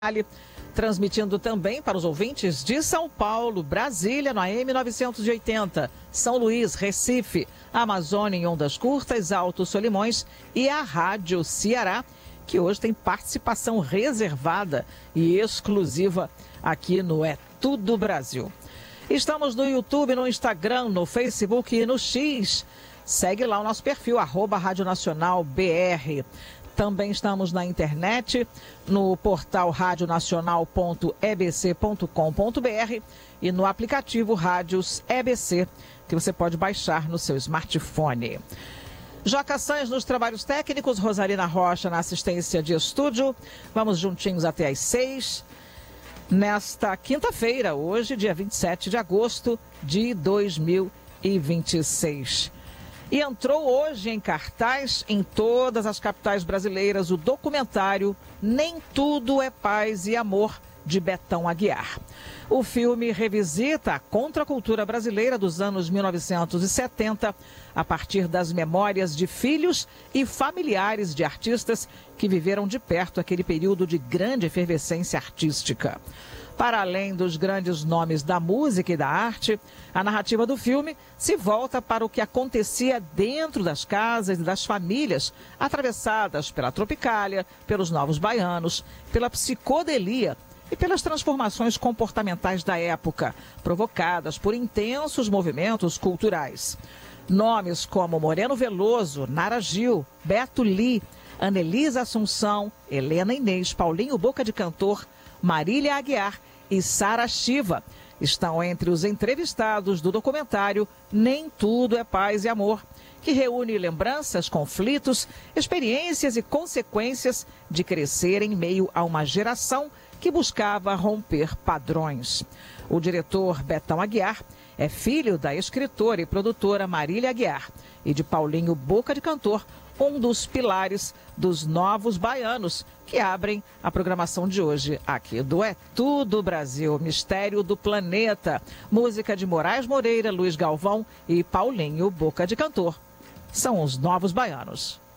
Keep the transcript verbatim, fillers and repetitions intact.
Transmitindo também para os ouvintes de São Paulo, Brasília, no A M novecentos e oitenta, São Luís, Recife, Amazônia em ondas curtas, Alto Solimões e a Rádio Ceará, que hoje tem participação reservada e exclusiva aqui no É Tudo Brasil. Estamos no YouTube, no Instagram, no Facebook e no X. Segue lá o nosso perfil, arroba Rádio Nacional B R. Também estamos na internet, no portal rádio nacional ponto e b c ponto com ponto b r e no aplicativo Rádios E B C, que você pode baixar no seu smartphone. Joca Sanz nos trabalhos técnicos, Rosalina Rocha na assistência de estúdio. Vamos juntinhos até às seis. Nesta quinta-feira, hoje, dia vinte e sete de agosto de dois mil e vinte e seis. E entrou hoje em cartaz em todas as capitais brasileiras o documentário Nem Tudo é Paz e Amor, de Betão Aguiar. O filme revisita a contracultura brasileira dos anos mil novecentos e setenta, a partir das memórias de filhos e familiares de artistas que viveram de perto aquele período de grande efervescência artística. Para além dos grandes nomes da música e da arte, a narrativa do filme se volta para o que acontecia dentro das casas e das famílias, atravessadas pela Tropicália, pelos Novos Baianos, pela psicodelia e pelas transformações comportamentais da época, provocadas por intensos movimentos culturais. Nomes como Moreno Veloso, Nara Gil, Beto Lee, Anelisa Assunção, Helena Inês, Paulinho Boca de Cantor, Marília Aguiar e Sara Shiva estão entre os entrevistados do documentário Nem Tudo é Paz e Amor, que reúne lembranças, conflitos, experiências e consequências de crescer em meio a uma geração que buscava romper padrões. O diretor Betão Aguiar é filho da escritora e produtora Marília Aguiar e de Paulinho Boca de Cantor, um dos pilares dos Novos Baianos, que abrem a programação de hoje aqui do É Tudo Brasil, Mistério do Planeta. Música de Moraes Moreira, Luiz Galvão e Paulinho Boca de Cantor. São os Novos Baianos.